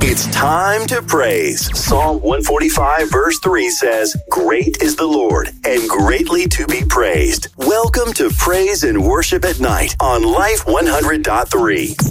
It's time to praise. Psalm 145 verse 3 says, "Great is the Lord and greatly to be praised." Welcome to Praise and Worship at Night on Life 100.3.